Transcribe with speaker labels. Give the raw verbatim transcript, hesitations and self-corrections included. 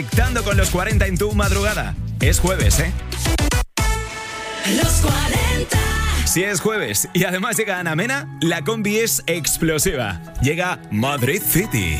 Speaker 1: Conectando con los cuarenta en tu madrugada. Es jueves, ¿eh?
Speaker 2: Los cuarenta.
Speaker 1: Si es jueves y además llega Ana Mena, la combi es explosiva. Llega Madrid City.